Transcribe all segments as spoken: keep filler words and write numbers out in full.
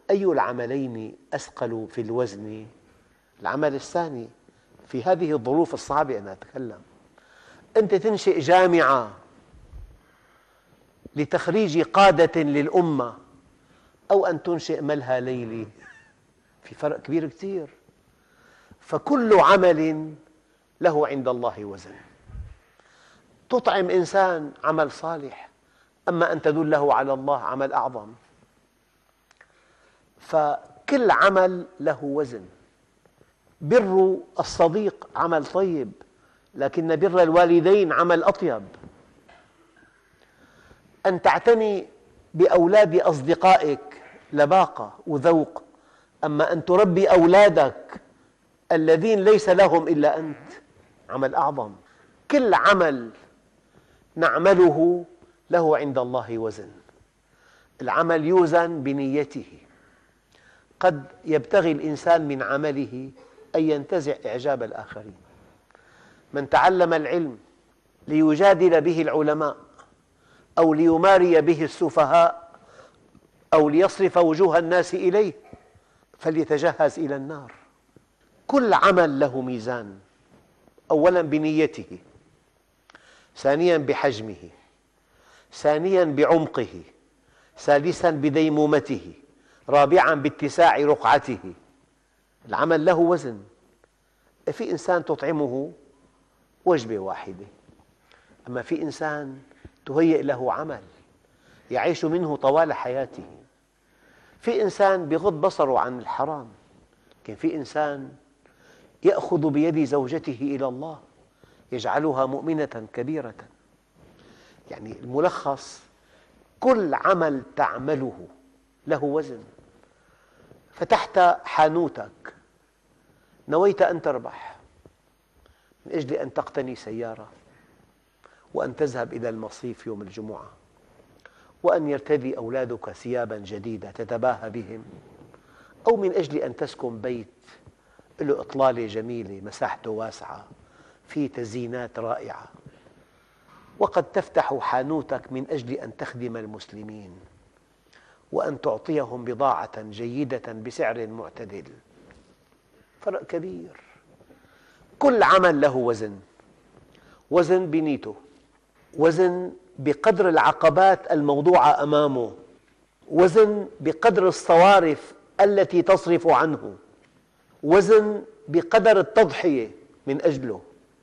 أي العملين أثقل في الوزن؟ العمل الثاني. في هذه الظروف الصعبة أنا أتكلم. أنت تنشئ جامعة لتخريج قادة للأمة أو أن تنشئ ملهى ليلي، في فرق كبير كثير. فكل عمل له عند الله وزن. تطعم إنسان عمل صالح، أما أن تدله على الله عمل أعظم. فكل عمل له وزن. بر الصديق عمل طيب، لكن بر الوالدين عمل أطيب. أن تعتني بأولاد أصدقائك لباقة وذوق، أما أن تربي أولادك الذين ليس لهم إلا أنت عمل أعظم. كل عمل نعمله له عند الله وزن. العمل يوزن بنيته. قد يبتغي الإنسان من عمله أن ينتزع إعجاب الآخرين. من تعلم العلم ليجادل به العلماء أو ليماري به السفهاء أو ليصرف وجوه الناس إليه فليتجهز إلى النار. كل عمل له ميزان، أولاً بنيته، ثانياً بحجمه، ثانياً بعمقه، ثالثاً بديمومته، رابعاً باتساع رقعته. العمل له وزن. في إنسان تطعمه وجبة واحدة، أما في إنسان تهيئ له عمل يعيش منه طوال حياته. في إنسان يغض بصره عن الحرام، لكن في إنسان يأخذ بيد زوجته إلى الله يجعلها مؤمنة كبيرة. يعني الملخص: كل عمل تعمله له وزن. فتحت حانوتك، نويت أن تربح من أجل أن تقتني سيارة، وأن تذهب إلى المصيف يوم الجمعة، وأن يرتدي أولادك ثياباً جديدة تتباهى بهم، أو من أجل أن تسكن بيت له إطلالة جميلة مساحته واسعة فيه تزيينات رائعة. وقد تفتح حانوتك من أجل أن تخدم المسلمين وأن تعطيهم بضاعة جيدة بسعر معتدل. فرق كبير. كل عمل له وزن. وزن بنيته، وزن بقدر العقبات الموضوعة أمامه، وزن بقدر الصوارف التي تصرف عنه، وزن بقدر التضحية من أجله،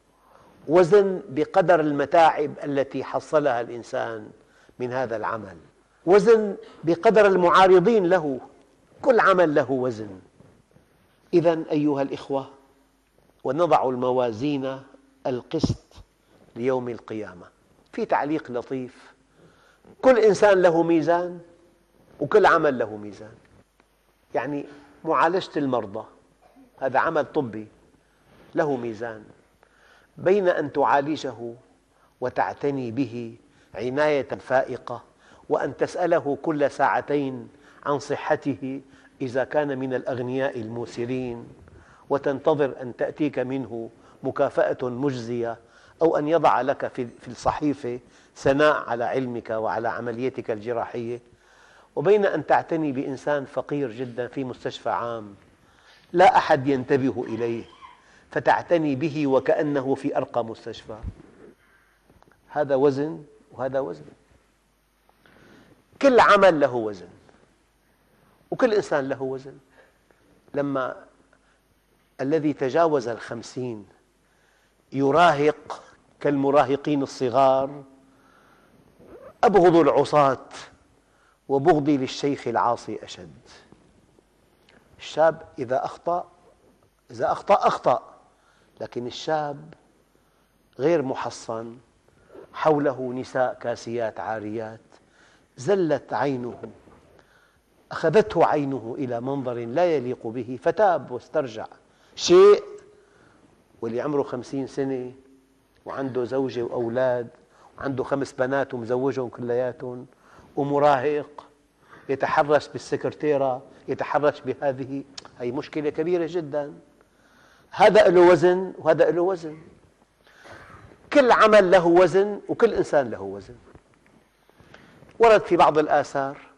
وزن بقدر المتاعب التي حصلها الإنسان من هذا العمل، وزن بقدر المعارضين له. كل عمل له وزن. إذن أيها الإخوة، ونضع الموازين القسط ليوم القيامة. في تعليق لطيف: كل إنسان له ميزان وكل عمل له ميزان. يعني معالجة المرضى هذا عمل طبي له ميزان، بين أن تعالجه وتعتني به عناية فائقة، وأن تسأله كل ساعتين عن صحته إذا كان من الأغنياء الموسرين، وتنتظر أن تأتيك منه مكافأة مجزية، أو أن يضع لك في الصحيفة ثناء على علمك وعلى عمليتك الجراحية، وبين أن تعتني بإنسان فقير جدا في مستشفى عام لا أحد ينتبه إليه، فتعتني به وكأنه في أرقى مستشفى. هذا وزن وهذا وزن. كل عمل له وزن وكل إنسان له وزن. لما الذي تجاوز الخمسين يراهق كالمراهقين الصغار: أبغض العصاة وبغضي للشيخ العاصي أشد. الشاب إذا أخطأ إذا أخطأ أخطأ، لكن الشاب غير محصن، حوله نساء كاسيات عاريات، زلت عينه، أخذته عينه إلى منظر لا يليق به فتاب واسترجع. شيء واللي عمره خمسين سنة وعنده زوجة وأولاد وعنده خمس بنات ومزوجهم كلياتهم ومراهق يتحرش بالسكرتيرة، يتحرش بهذه، هي مشكلة كبيرة جدا. هذا له وزن وهذا له وزن. كل عمل له وزن وكل إنسان له وزن. ورد في بعض الآثار